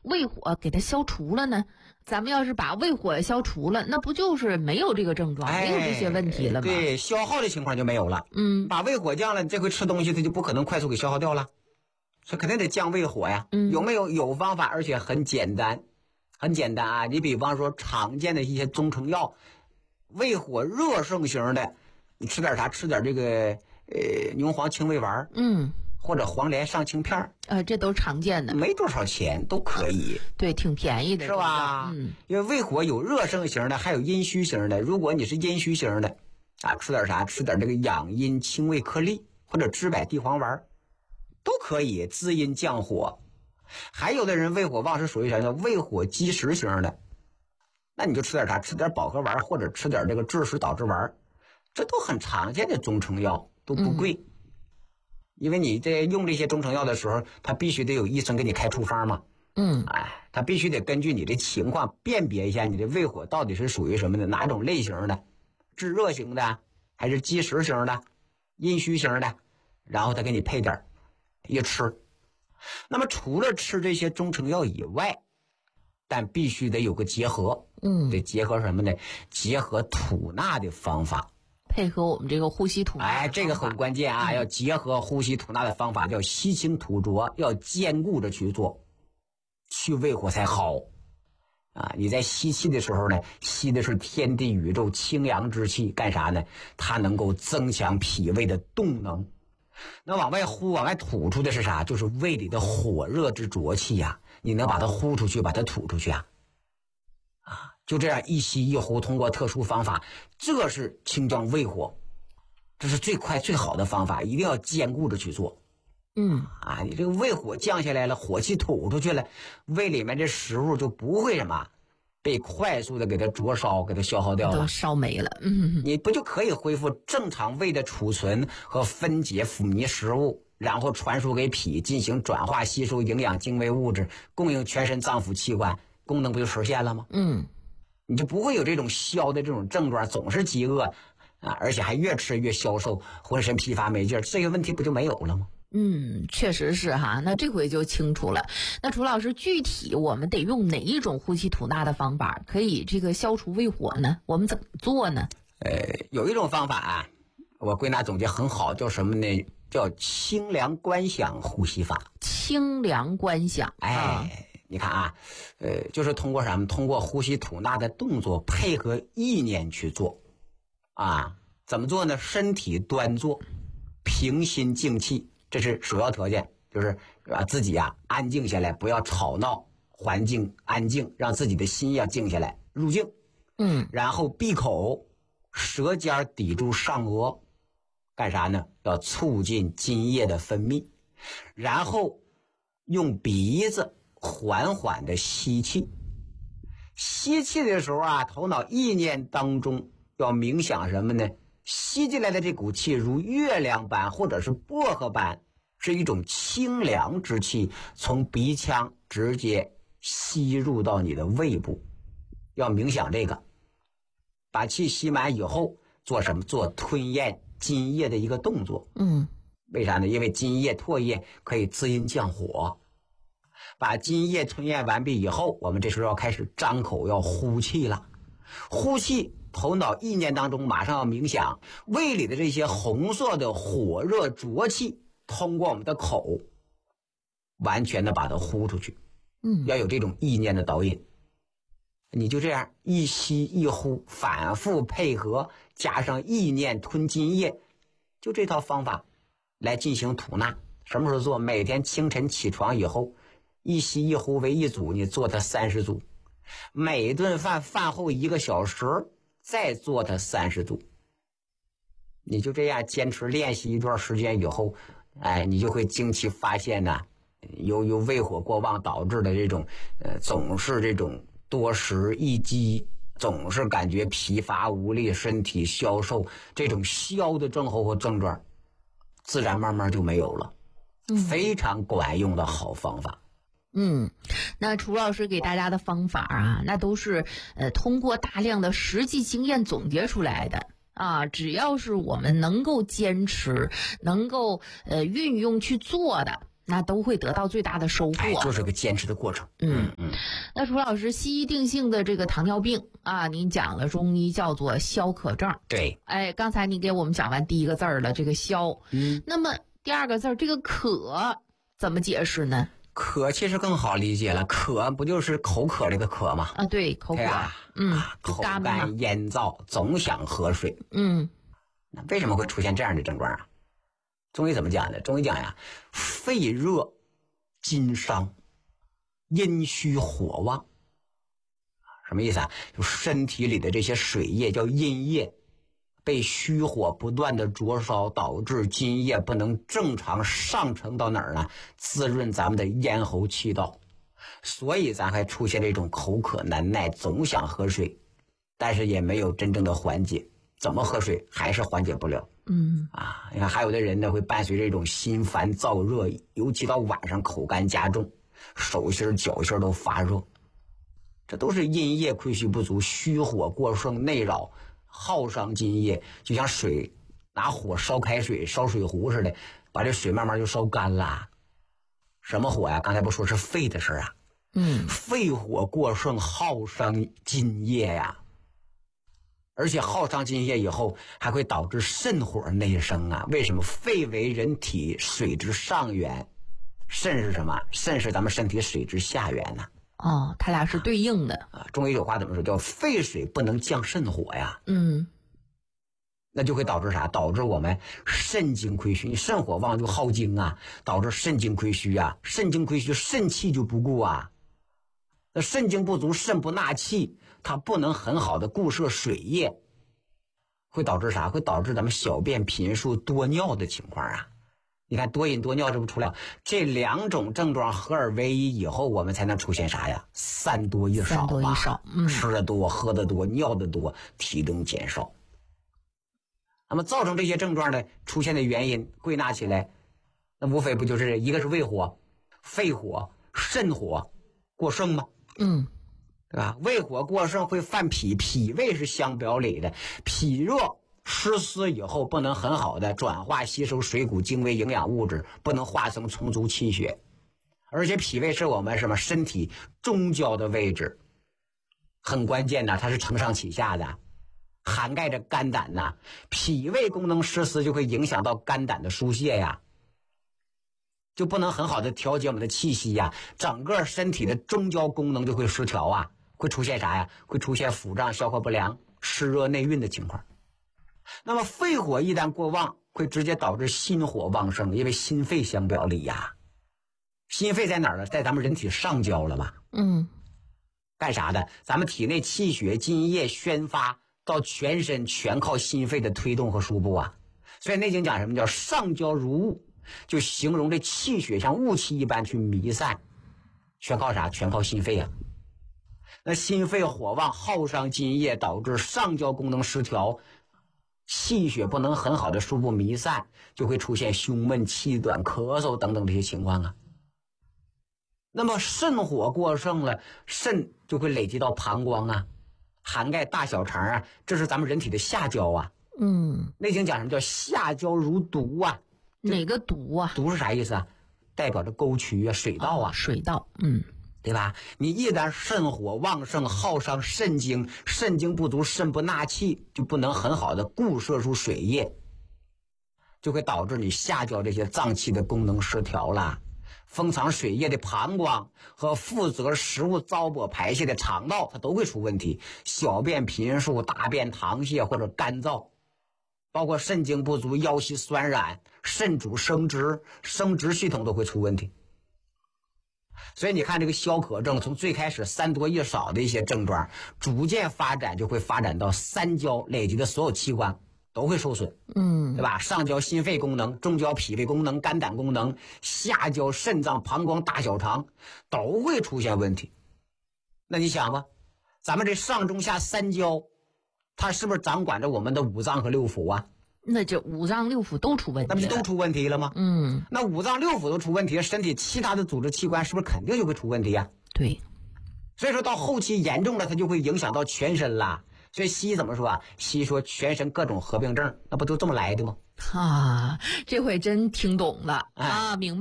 胃火给它消除了呢？咱们要是把胃火消除了，那不就是没有这个症状，没有这些问题了吗？ 对，消耗的情况就没有了。把胃火降了，这回吃东西它就不可能快速给消耗掉了，所以肯定得降胃火呀。有没有？有方法，而且很简单，很简单啊！你比方说常见的一些中成药，胃火热盛型的，你吃点啥？吃点这个牛黄清胃丸，或者黄连上清片这都是常见的， 没多少钱都可以。 对，挺便宜的， 是吧？因为胃火有热盛型的，还有阴虚型的。如果你是阴虚型的啊，吃点啥？吃点这个养阴清胃颗粒或者知柏地黄丸，都可以滋阴降火。还有的人胃火旺是属于啥呢？胃火积食型的，那你就吃点啥？吃点保和丸或者吃点这个治食导致丸，这都很常见的中成药，都不贵。因为你在用这些中成药的时候，他必须得有医生给你开处方嘛。他必须得根据你的情况辨别一下你的胃火到底是属于什么的，哪种类型的，炙热型的还是积食型的，阴虚型的，然后他给你配点一吃。那么除了吃这些中成药以外，但必须得有个结合，得结合什么呢？结合吐纳的方法。 配合我们这个呼吸吐纳， 这个很关键啊！要结合呼吸吐纳的方法，叫吸清吐浊，要兼顾着去做，去胃火才好啊！你在吸气的时候呢，吸的是天地宇宙清阳之气，干啥呢？它能够增强脾胃的动能。那往外呼、往外吐出的是啥？就是胃里的火热之浊气呀！你能把它呼出去，把它吐出去啊！就这样一吸一呼，通过特殊方法，这是清降胃火，这是最快最好的方法，一定要兼顾着去做。你这个胃火降下来了，火气吐出去了，胃里面这食物就不会什么被快速的给它灼烧，给它消耗掉了， 都烧没了。 你不就可以恢复正常胃的储存和分解腐糜食物，然后传输给脾进行转化吸收营养精微物质，供应全身脏腑器官，功能不就实现了吗？你就不会有这种消的这种症状，总是饥饿而且还越吃越消瘦，浑身疲乏没劲儿，这些问题不就没有了吗？ 确实是哈，那这回就清楚了。那楚老师，具体我们得用哪一种呼吸吐纳的方法可以这个消除胃火呢？我们怎么做呢？ 有一种方法我归纳总结很好，叫什么呢？叫清凉观想呼吸法。 清凉观想， 你看就是通过什么？通过呼吸吐纳的动作配合意念去做怎么做呢？身体端坐，平心静气，这是首要条件，就是自己安静下来，不要吵闹，环境安静，让自己的心要静下来，入静。然后闭口，舌尖抵住上颚，干啥呢？要促进津液的分泌，然后用鼻子缓缓的吸气。吸气的时候头脑意念当中要冥想什么呢？吸进来的这股气如月亮般或者是薄荷般，是一种清凉之气，从鼻腔直接吸入到你的胃部。要冥想这个，把气吸满以后做什么？做吞咽津液的一个动作。为啥呢？因为津液唾液可以滋阴降火。把津液吞咽完毕以后，我们这时候要开始张口，要呼气了。呼气，头脑意念当中马上要冥想，胃里的这些红色的火热浊气通过我们的口完全的把它呼出去。要有这种意念的导引。你就这样一吸一呼，反复配合，加上意念吞津液，就这套方法来进行吐纳。什么时候做？每天清晨起床以后，一吸一呼为一组，你做它30组。每顿饭饭后1个小时再做它30组。你就这样坚持练习一段时间以后，你就会惊奇发现由胃火过旺导致的这种总是这种多食易饥，总是感觉疲乏无力，身体消瘦，这种消的症候和症状自然慢慢就没有了。非常管用的好方法。 那楚老师给大家的方法那都是通过大量的实际经验总结出来的只要是我们能够坚持，能够运用去做的， 那都会得到最大的收获。 就是个坚持的过程。 那楚老师，西医定性的这个糖尿病啊，您讲了中医叫做消渴症。 对。 刚才你给我们讲完第一个字儿了，这个消。那么第二个字儿这个渴怎么解释呢？ 渴其实更好理解了，渴不就是口渴这个渴吗？ 啊，对，口渴。 口干咽燥，总想喝水。那为什么会出现这样的症状啊？中医怎么讲的？中医讲呀，肺热津伤，阴虚火旺。什么意思啊？就身体里的这些水液叫阴液，被虚火不断的灼烧，导致津液不能正常上升到哪儿呢？滋润咱们的咽喉气道，所以咱还出现这种口渴难耐，总想喝水，但是也没有真正的缓解。怎么喝水还是缓解不了。你看还有的人呢会伴随这种心烦燥热，尤其到晚上口干加重，手心脚心都发热，这都是阴液亏虚不足，虚火过盛内扰，耗伤津液。就像水拿火烧开水，烧水壶似的，把这水慢慢就烧干了。什么火呀？刚才不说是肺的事啊。肺火过盛，耗伤津液呀。而且耗伤津液以后，还会导致肾火内生啊。为什么？肺为人体水之上源，肾是什么？肾是咱们身体水之下源呢。 它俩是对应的。 中医有话怎么说？叫肺水不能降肾火呀。那就会导致啥？导致我们肾精亏虚。你肾火旺就耗精啊，导致肾精亏虚啊。肾精亏虚，肾气就不顾啊。那肾精不足，肾不纳气，它不能很好的固摄水液，会导致啥？会导致咱们小便频数多尿的情况啊。你看多饮多尿这不出来，这两种症状合二为一以后，我们才能出现啥呀？三多一少吧。吃的多，喝的多，尿的多，体重减少。那么造成这些症状的出现的原因归纳起来，那无非不就是一个是胃火、肺火、肾火过盛吗？对吧？胃火过盛会犯脾，脾胃是相表里的，脾热湿湿以后不能很好的转化吸收水谷精微营养物质，不能化成充足气血。而且脾胃是我们什么身体中焦的位置，很关键的，它是承上启下的，涵盖着肝胆呐。脾胃功能失司就会影响到肝胆的疏泄呀，就不能很好的调节我们的气息呀，整个身体的中焦功能就会失调啊，会出现啥呀？会出现腹胀、消化不良、湿热内蕴的情况。那么肺火一旦过旺，会直接导致心火旺盛，因为心肺相表里呀。心肺在哪儿呢？在咱们人体上焦了吧？干啥的？咱们体内气血津液宣发到全身，全靠心肺的推动和输布啊。所以《内经》讲什么叫上焦如雾，就形容这气血像雾气一般去弥散，全靠啥？全靠心肺啊。那心肺火旺，耗伤津液，导致上焦功能失调，气血不能很好的输布弥散，就会出现胸闷、气短、咳嗽等等这些情况啊。那么肾火过盛了，肾就会累积到膀胱啊，涵盖大小肠啊，这是咱们人体的下焦啊。内经讲什么叫下焦如毒啊？ 哪个毒啊？ 毒是啥意思啊？代表着沟渠啊，水道啊。 水道， 对吧？你一旦肾火旺盛，耗伤肾精，肾精不足，肾不纳气，就不能很好的固摄出水液，就会导致你下焦这些脏器的功能失调了。封藏水液的膀胱和负责食物糟粕排泄的肠道，它都会出问题。小便频数、大便溏泻或者干燥，包括肾精不足、腰膝酸软、肾主生殖，生殖系统都会出问题。所以你看这个消渴症，从最开始三多一少的一些症状，逐渐发展就会发展到三焦累积的所有器官都会受损，对吧？上焦心肺功能，中焦脾胃功能、肝胆功能，下焦肾脏、膀胱、大小肠都会出现问题。那你想吧，咱们这上中下三焦，它是不是掌管着我们的五脏和六腑啊？ 那这五脏六腑都出问题了， 那不是都出问题了吗？那五脏六腑都出问题，身体其他的组织器官是不是肯定就会出问题呀？ 对， 所以说到后期严重了，它就会影响到全身啦。所以西医怎么说啊？西医说全身各种合并症，那不都这么来的吗？ 这回真听懂了啊，明白。